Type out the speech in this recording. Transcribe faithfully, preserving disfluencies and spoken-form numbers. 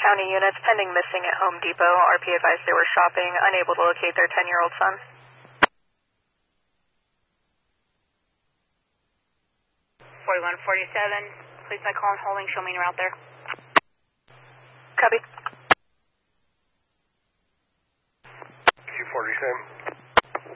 county units pending missing at Home Depot. R P advised they were shopping, unable to locate their ten-year-old son. forty-one forty-seven, please my call and holding, show me you're out there. Copy. Q forty-seven.